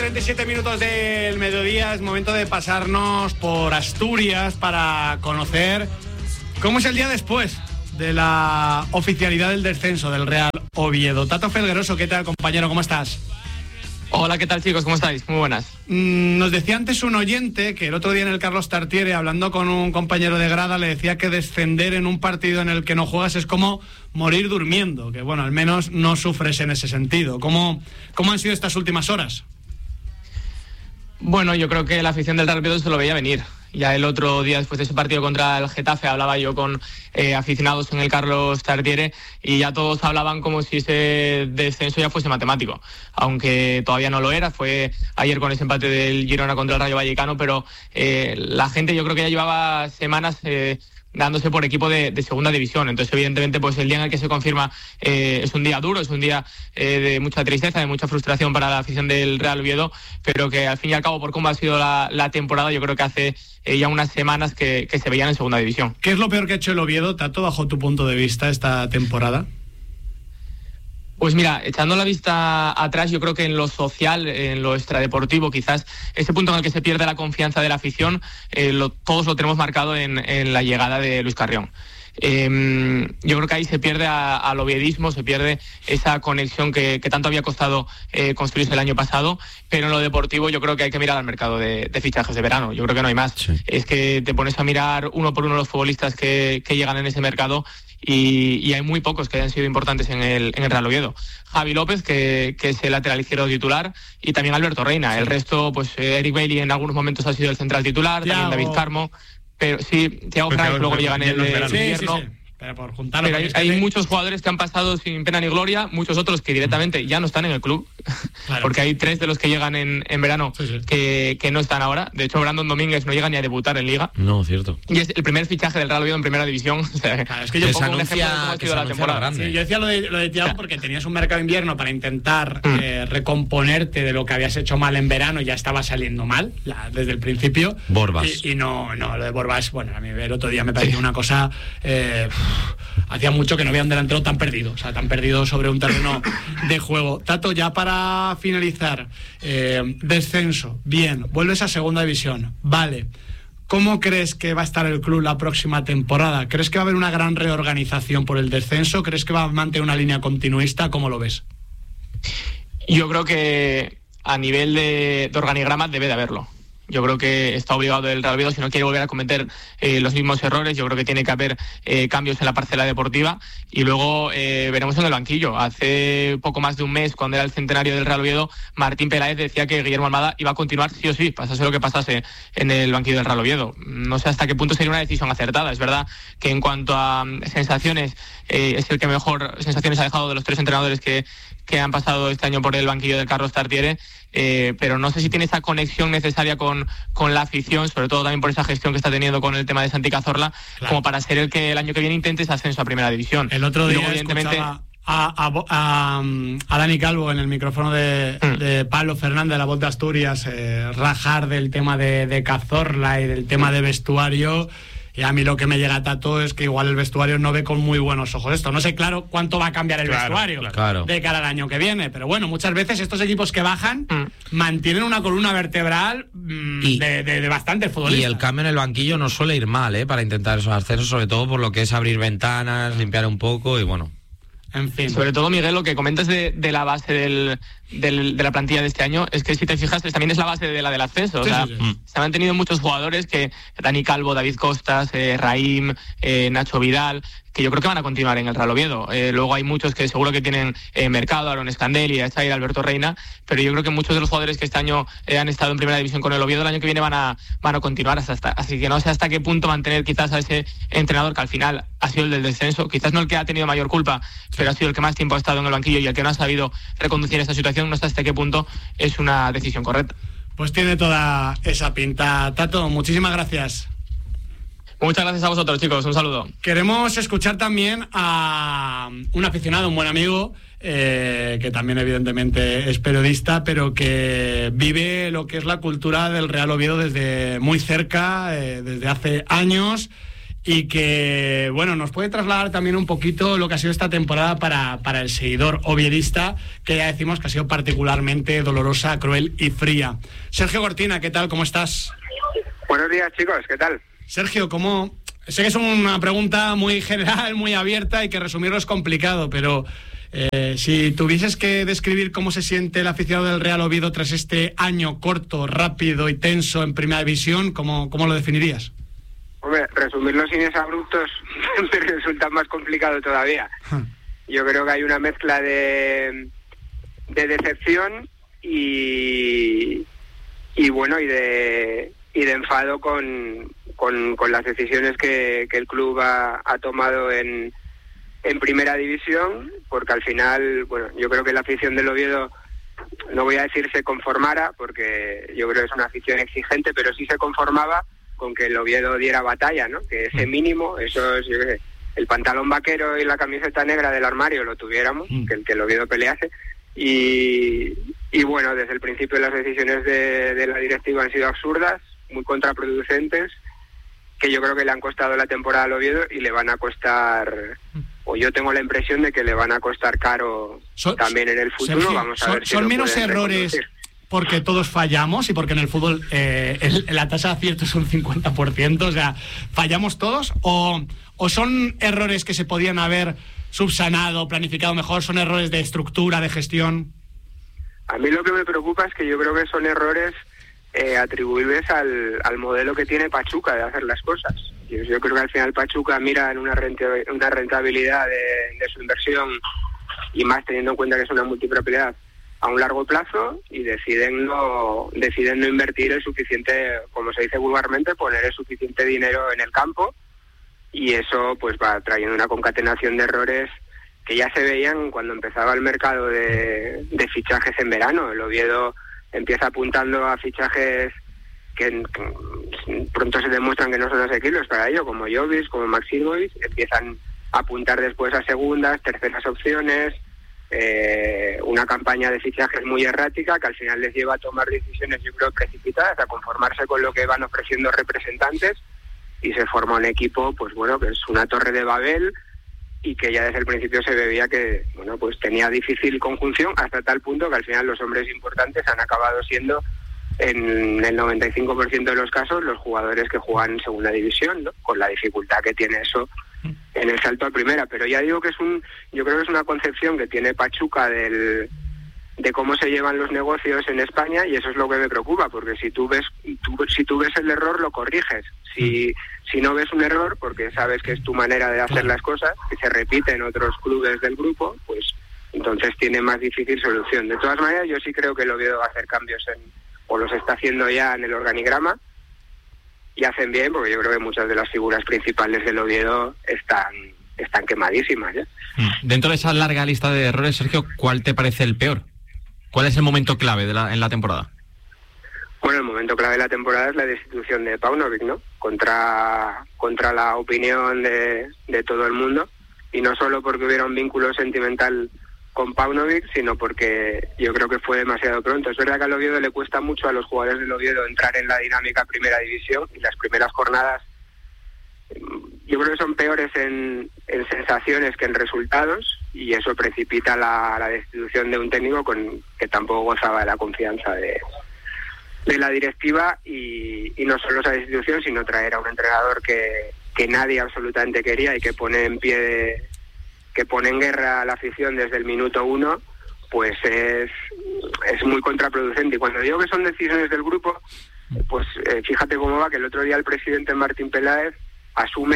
37 minutos del mediodía, es momento de pasarnos por Asturias para conocer cómo es el día después de la oficialidad del descenso del Real Oviedo. Tato Felgueroso, ¿qué tal, compañero? ¿Cómo estás? Hola, ¿qué tal, chicos? ¿Cómo estáis? Muy buenas. Nos decía antes un oyente que el otro día en el Carlos Tartiere, hablando con un compañero de grada, le decía que descender en un partido en el que no juegas es como morir durmiendo, que bueno, al menos no sufres en ese sentido. ¿Cómo han sido estas últimas horas? Bueno, yo creo que la afición del Real Oviedo se lo veía venir. Ya el otro día, después de ese partido contra el Getafe, hablaba yo con aficionados en el Carlos Tartiere y ya todos hablaban como si ese descenso ya fuese matemático, aunque todavía no lo era. Fue ayer con ese empate del Girona contra el Rayo Vallecano, pero la gente yo creo que ya llevaba semanas dándose por equipo de segunda división. Entonces, evidentemente, pues el día en el que se confirma es un día duro, es un día de mucha tristeza, de mucha frustración para la afición del Real Oviedo, pero que al fin y al cabo, por cómo ha sido la temporada, yo creo que hace ya unas semanas que se veían en segunda división. ¿Qué es lo peor que ha hecho el Oviedo, Tato, bajo tu punto de vista, esta temporada? Pues mira, echando la vista atrás, yo creo que en lo social, en lo extradeportivo, quizás ese punto en el que se pierde la confianza de la afición, todos lo tenemos marcado en la llegada de Luis Carrión. Yo creo que ahí se pierde al oviedismo, se pierde esa conexión que tanto había costado construirse el año pasado, pero en lo deportivo yo creo que hay que mirar al mercado de fichajes de verano. Yo creo que no hay más. Sí. Es que te pones a mirar uno por uno los futbolistas que llegan en ese mercado y hay muy pocos que hayan sido importantes en el Real Oviedo. Javi López, que es el lateral izquierdo titular, y también Alberto Reina. El resto, pues Eric Bailey en algunos momentos ha sido el central titular, también David Carmo. Pero sí, Thiago Frank luego llega en el invierno. Sí. Pero hay muchos jugadores que han pasado sin pena ni gloria, muchos otros que directamente ya no están en el club, claro. Porque hay 3 de los que llegan en verano que no están ahora. De hecho, Brandon Domínguez no llega ni a debutar en Liga. No, cierto. Y es el primer fichaje del Real Oviedo en Primera División. O sea, claro, es que yo pongo un ejemplo de cómo ha sido la temporada. Sí, yo decía lo de Thiago porque tenías un mercado de invierno para intentar recomponerte de lo que habías hecho mal en verano y ya estaba saliendo mal desde el principio. Borbas. Y no, lo de Borbas, bueno, a mí el otro día me pareció una cosa... hacía mucho que no había un delantero tan perdido, sobre un terreno de juego. Tato, ya para finalizar, descenso, bien, vuelves a segunda división, vale. ¿Cómo crees que va a estar el club la próxima temporada? ¿Crees que va a haber una gran reorganización por el descenso? ¿Crees que va a mantener una línea continuista? ¿Cómo lo ves? Yo creo que a nivel de organigrama debe de haberlo. Yo creo que está obligado el Real Oviedo, si no quiere volver a cometer los mismos errores. Yo creo que tiene que haber cambios en la parcela deportiva y luego veremos en el banquillo. Hace poco más de un mes, cuando era el centenario del Real Oviedo, Martín Peláez decía que Guillermo Almada iba a continuar sí o sí, pasase lo que pasase en el banquillo del Real Oviedo. No sé hasta qué punto sería una decisión acertada. Es verdad que en cuanto a sensaciones, es el que mejor sensaciones ha dejado de los 3 entrenadores que han pasado este año por el banquillo del Carlos Tartiere, pero no sé si tiene esa conexión necesaria con la afición, sobre todo también por esa gestión que está teniendo con el tema de Santi Cazorla, claro, como para ser el que el año que viene intente ese ascenso a Primera División. El otro día luego, evidentemente, a Dani Calvo en el micrófono de Pablo Fernández, la Voz de Asturias, rajar del tema de Cazorla y del tema de vestuario. Y a mí lo que me llega, Tato, es que igual el vestuario no ve con muy buenos ojos esto. No sé, claro, cuánto va a cambiar el vestuario de cara al año que viene. Pero bueno, muchas veces estos equipos que bajan mantienen una columna vertebral de bastantes futbolistas. Y el cambio en el banquillo no suele ir mal, para intentar esos ascensos, sobre todo por lo que es abrir ventanas, limpiar un poco y bueno. En fin. Sobre todo, Miguel, lo que comentas de la base de la plantilla de este año es que, si te fijas, también es la base de la del ascenso. Sí, se han mantenido muchos jugadores que Dani Calvo, David Costas, Raim, Nacho Vidal, que yo creo que van a continuar en el Real Oviedo. Luego hay muchos que seguro que tienen mercado, Aaron Scandelli, Echair, Alberto Reina, pero yo creo que muchos de los jugadores que este año han estado en Primera División con el Oviedo, el año que viene van a continuar así que no sé hasta qué punto mantener quizás a ese entrenador que al final ha sido el del descenso, quizás no el que ha tenido mayor culpa, pero ha sido el que más tiempo ha estado en el banquillo y el que no ha sabido reconducir esta situación. No sé hasta qué punto es una decisión correcta. Pues tiene toda esa pinta. Tato, muchísimas gracias. Muchas gracias a vosotros, chicos. Un saludo. Queremos escuchar también a un aficionado, un buen amigo, que también evidentemente es periodista, pero que vive lo que es la cultura del Real Oviedo desde muy cerca, desde hace años, y que, bueno, nos puede trasladar también un poquito lo que ha sido esta temporada para el seguidor oviedista, que ya decimos que ha sido particularmente dolorosa, cruel y fría. Sergio Cortina, ¿qué tal? ¿Cómo estás? Buenos días, chicos, ¿qué tal? Sergio, ¿cómo...? Sé que es una pregunta muy general, muy abierta y que resumirlo es complicado, pero si tuvieses que describir cómo se siente el aficionado del Real Oviedo tras este año corto, rápido y tenso en Primera División, ¿cómo lo definirías? Hombre, resumirlo sin exabruptos me resulta más complicado todavía. Yo creo que hay una mezcla de decepción y de enfado con las decisiones que el club ha tomado en Primera División, porque al final, bueno, yo creo que la afición del Oviedo, no voy a decir se conformara, porque yo creo que es una afición exigente, pero sí se conformaba con que el Oviedo diera batalla, ¿no? Que ese mínimo, esos, yo qué sé, el pantalón vaquero y la camiseta negra del armario lo tuviéramos, que el Oviedo pelease. Y bueno, desde el principio las decisiones de la directiva han sido absurdas, muy contraproducentes, que yo creo que le han costado la temporada al Oviedo y le van a costar, o yo tengo la impresión de que le van a costar caro también en el futuro. Sergio, vamos a ver si son lo menos pueden errores reconducir. Porque todos fallamos y porque en el fútbol la tasa de acierto es un 50%, o sea, ¿fallamos todos? ¿O son errores que se podían haber subsanado, planificado mejor? ¿Son errores de estructura, de gestión? A mí lo que me preocupa es que yo creo que son errores atribuibles al modelo que tiene Pachuca de hacer las cosas. Yo creo que al final Pachuca mira en una rentabilidad de su inversión, y más teniendo en cuenta que es una multipropiedad, a un largo plazo, y deciden no invertir el suficiente, como se dice vulgarmente, poner el suficiente dinero en el campo, y eso pues va trayendo una concatenación de errores que ya se veían cuando empezaba el mercado de fichajes en verano. El Oviedo empieza apuntando a fichajes que pronto se demuestran que no son asequibles para ello, como Jovic, como Maximovic. Empiezan a apuntar después a segundas, terceras opciones, una campaña de fichajes muy errática que al final les lleva a tomar decisiones, yo creo, precipitadas, a conformarse con lo que van ofreciendo representantes, y se forma un equipo, pues bueno, que es una torre de Babel, y que ya desde el principio se veía que, bueno, pues tenía difícil conjunción, hasta tal punto que al final los hombres importantes han acabado siendo, en el 95% de los casos, los jugadores que juegan en segunda división, ¿no? Con la dificultad que tiene eso en el salto a primera. Pero ya digo que yo creo que es una concepción que tiene Pachuca de cómo se llevan los negocios en España, y eso es lo que me preocupa, porque si tú ves el error, lo corriges. Si no ves un error, porque sabes que es tu manera de hacer las cosas, que se repite en otros clubes del grupo, pues entonces tiene más difícil solución. De todas maneras, yo sí creo que el Oviedo va a hacer cambios o los está haciendo ya en el organigrama, y hacen bien, porque yo creo que muchas de las figuras principales del Oviedo están quemadísimas, ¿eh? Dentro de esa larga lista de errores, Sergio, ¿cuál te parece el peor? ¿Cuál es el momento clave en la temporada? Bueno, el momento clave de la temporada es la destitución de Paunovic, ¿no? Contra la opinión de todo el mundo, y no solo porque hubiera un vínculo sentimental con Paunovic, sino porque yo creo que fue demasiado pronto. Es verdad que al Oviedo le cuesta mucho, a los jugadores del Oviedo, entrar en la dinámica Primera División, y las primeras jornadas yo creo que son peores en sensaciones que en resultados, y eso precipita la destitución de un técnico que tampoco gozaba de la confianza de la directiva, y no solo esa destitución, sino traer a un entrenador que nadie absolutamente quería, y que pone en guerra a la afición desde el minuto 1, pues es muy contraproducente. Y cuando digo que son decisiones del grupo, pues fíjate cómo va, que el otro día el presidente Martín Peláez asume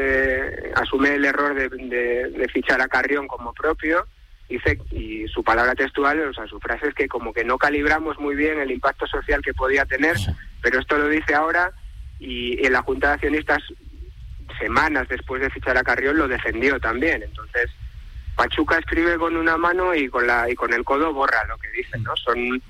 el error de fichar a Carrión como propio. Dice, y su palabra textual, o sea, su frase es que como que no calibramos muy bien el impacto social que podía tener, pero esto lo dice ahora, y en la Junta de Accionistas, semanas después de fichar a Carrión, lo defendió también. Entonces, Pachuca escribe con una mano y con el codo borra lo que dice, ¿no?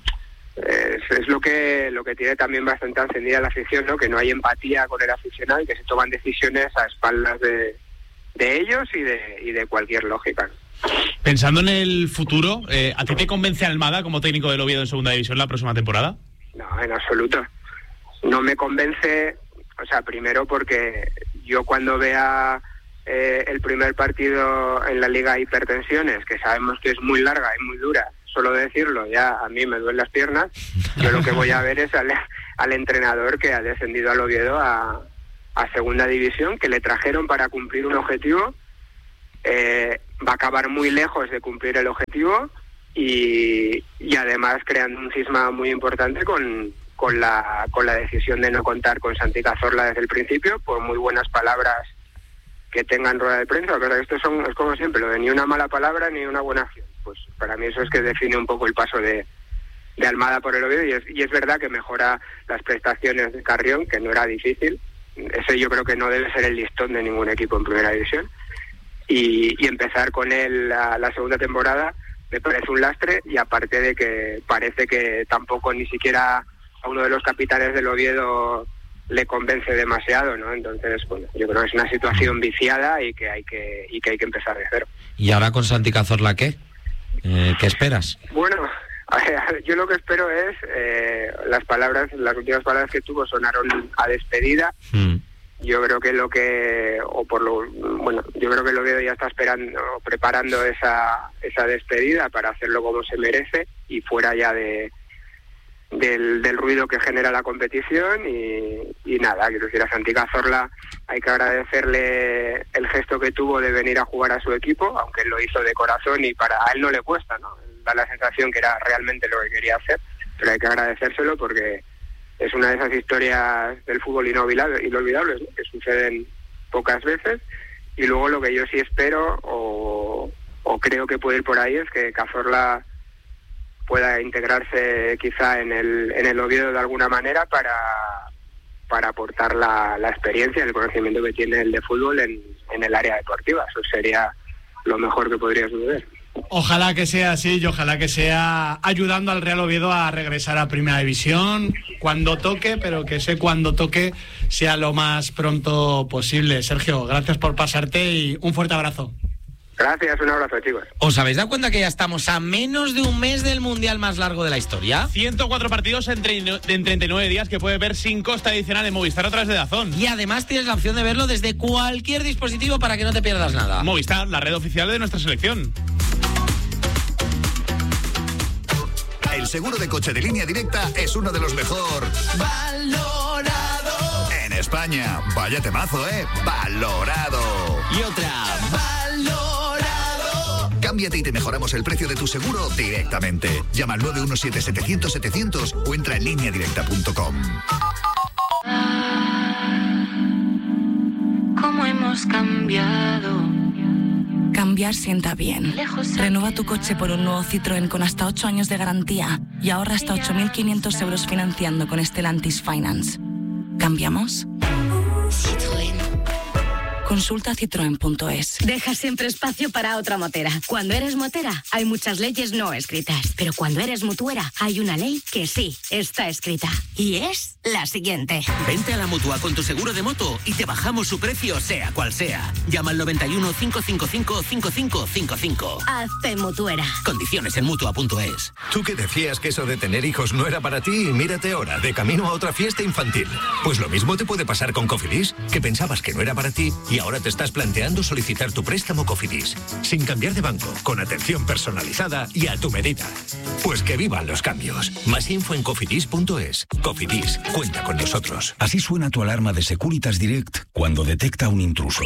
Es lo que tiene también bastante encendida la afición, ¿no? Que no hay empatía con el aficionado, y que se toman decisiones a espaldas de ellos y de cualquier lógica. Pensando en el futuro, ¿a ti te convence Almada como técnico del Oviedo en segunda división la próxima temporada? No, en absoluto. No me convence, o sea, primero porque yo cuando vea el primer partido en la Liga Hipertensiones, que sabemos que es muy larga y muy dura, solo decirlo ya a mí me duelen las piernas, yo lo que voy a ver es al entrenador que ha descendido al Oviedo a segunda división, que le trajeron para cumplir un objetivo, va a acabar muy lejos de cumplir el objetivo y además creando un cisma muy importante con la decisión de no contar con Santi Cazorla desde el principio, por muy buenas palabras que tengan rueda de prensa, pero esto es como siempre, lo de ni una mala palabra ni una buena acción. Pues para mí eso es que define un poco el paso de Almada por el Oviedo, y es verdad que mejora las prestaciones de Carrión, que no era difícil. Ese yo creo que no debe ser el listón de ningún equipo en primera división, y empezar con él la segunda temporada me parece un lastre, y aparte de que parece que tampoco ni siquiera a uno de los capitanes del Oviedo le convence demasiado, ¿no? Entonces, bueno, yo creo que es una situación viciada y que hay que empezar de cero. ¿Y ahora con Santi Cazorla qué? ¿Qué esperas? Bueno, yo lo que espero es las últimas palabras que tuvo sonaron a despedida. Yo creo que yo creo que el Oviedo ya está preparando esa despedida para hacerlo como se merece y fuera ya del ruido que genera la competición y nada, quiero decir, a Santi Cazorla hay que agradecerle el gesto que tuvo de venir a jugar a su equipo, aunque él lo hizo de corazón y a él no le cuesta, ¿no? Da la sensación que era realmente lo que quería hacer, pero hay que agradecérselo porque es una de esas historias del fútbol inolvidables, ¿no? Que suceden pocas veces. Y luego lo que yo sí espero o creo que puede ir por ahí es que Cazorla pueda integrarse quizá en el Oviedo de alguna manera para aportar la experiencia y el conocimiento que tiene el de fútbol en el área deportiva. Eso sería lo mejor que podría suceder. Ojalá que sea así y ojalá que sea ayudando al Real Oviedo a regresar a Primera División cuando toque, pero que cuando toque sea lo más pronto posible. Sergio, gracias por pasarte y un fuerte abrazo. Gracias, un abrazo, chicos. ¿Os habéis dado cuenta que ya estamos a menos de un mes del Mundial más largo de la historia? 104 partidos en 39 días que puedes ver sin coste adicional en Movistar a través de DAZN. Y además tienes la opción de verlo desde cualquier dispositivo para que no te pierdas nada. Movistar, la red oficial de nuestra selección. El seguro de coche de Línea Directa es uno de los mejor valorado en España. Vaya temazo, valorado. Y otra, valorado. Cámbiate y te mejoramos el precio de tu seguro directamente. Llama al 917-700-700 o entra en lineadirecta.com. ¿Cómo hemos cambiado? Cambiar sienta bien. Renueva tu coche por un nuevo Citroën con hasta 8 años de garantía y ahorra hasta 8.500 euros financiando con Stellantis Finance. ¿Cambiamos? Citroën. Consulta citroen.es. Deja siempre espacio para otra motera. Cuando eres motera, hay muchas leyes no escritas. Pero cuando eres mutuera, hay una ley que sí está escrita. Y es la siguiente. Vente a la Mutua con tu seguro de moto y te bajamos su precio sea cual sea. Llama al 91 555 5555. Hazte mutuera. Condiciones en Mutua.es. ¿Tú que decías que eso de tener hijos no era para ti? Mírate ahora, de camino a otra fiesta infantil. Pues lo mismo te puede pasar con Cofidis, que pensabas que no era para ti y ahora te estás planteando solicitar tu préstamo Cofidis. Sin cambiar de banco, con atención personalizada y a tu medida. Pues que vivan los cambios. Más info en cofidis.es. Cofidis, cuenta con nosotros. Así suena tu alarma de Securitas Direct cuando detecta un intruso.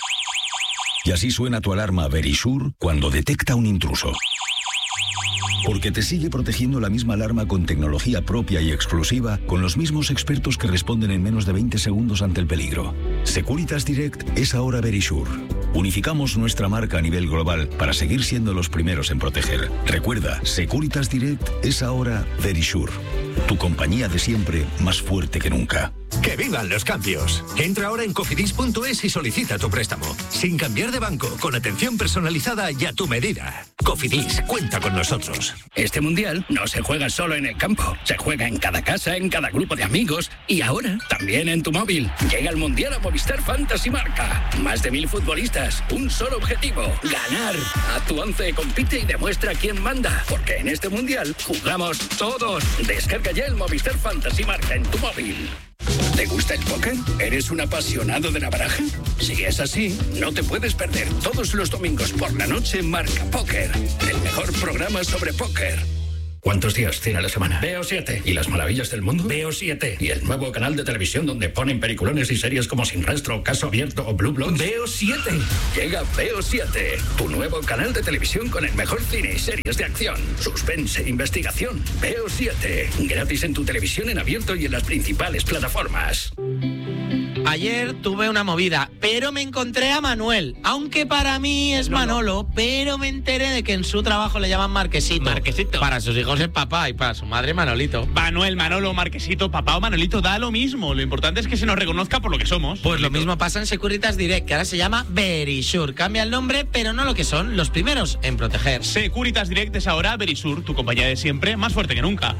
Y así suena tu alarma Verisure cuando detecta un intruso. Porque te sigue protegiendo la misma alarma con tecnología propia y exclusiva, con los mismos expertos que responden en menos de 20 segundos ante el peligro. Securitas Direct es ahora Verisure. Unificamos nuestra marca a nivel global para seguir siendo los primeros en proteger. Recuerda, Securitas Direct es ahora Verisure. Tu compañía de siempre más fuerte que nunca. ¡Que vivan los cambios! Entra ahora en cofidis.es y solicita tu préstamo. Sin cambiar de banco, con atención personalizada y a tu medida. Cofidis, cuenta con nosotros. Este mundial no se juega solo en el campo. Se juega en cada casa, en cada grupo de amigos y ahora también en tu móvil. Llega el mundial a Movistar Fantasy Marca. Más de 1000 futbolistas, un solo objetivo: ganar. A tu 11 compite y demuestra quién manda. Porque en este mundial jugamos todos. Descarga ya el Movistar Fantasy Marca en tu móvil. ¿Te gusta el póker? ¿Eres un apasionado de la baraja? Si es así, no te puedes perder todos los domingos por la noche Marca Póker, el mejor programa sobre póker. ¿Cuántos días tiene la semana? Veo 7. ¿Y las maravillas del mundo? Veo 7. ¿Y el nuevo canal de televisión donde ponen peliculones y series como Sin Rastro, Caso Abierto o Blue Bloods? Veo 7. Llega Veo 7, tu nuevo canal de televisión con el mejor cine y series de acción, suspense e investigación. Veo 7. Gratis en tu televisión en abierto y en las principales plataformas. Ayer tuve una movida, pero me encontré a Manuel. Aunque para mí es Manolo, pero me enteré de que en su trabajo le llaman Marquesito. Marquesito. Para sus hijos es papá y para su madre Manolito. Manuel, Manolo, Marquesito, papá o Manolito, da lo mismo. Lo importante es que se nos reconozca por lo que somos. Pues lo mismo pasa en Securitas Direct, que ahora se llama Verisure. Cambia el nombre, pero no lo que son, los primeros en proteger. Securitas Direct es ahora Verisure, tu compañía de siempre, más fuerte que nunca.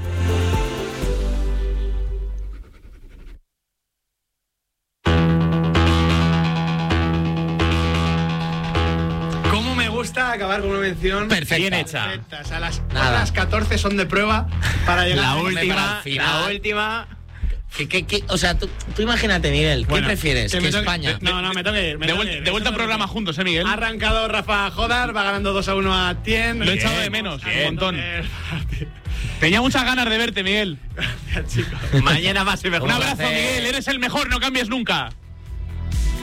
Acabar con una mención perfecta. Bien hecha. O sea, las 14 son de prueba para llegar la a última. O sea, tú imagínate, Miguel, ¿qué prefieres? Que España. Me toque. De vuelta al programa juntos, Miguel. Ha arrancado Rafa Jodar, va ganando 2-1 a Tien. Lo he echado de menos, un montón. Tenía muchas ganas de verte, Miguel. Gracias, chicos. Mañana más y mejor. Un abrazo, Miguel. Eres el mejor, no cambies nunca.